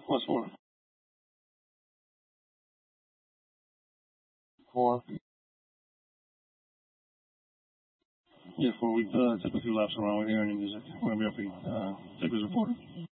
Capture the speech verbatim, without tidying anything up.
What's for? Four. Yeah, four. We uh, took a few laps around with hearing the music. We're gonna be up here. Uh, take this reporter.